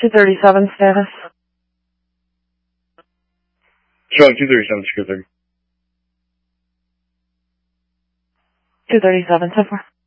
237 status. Showing 237, secure 30. 237 so far.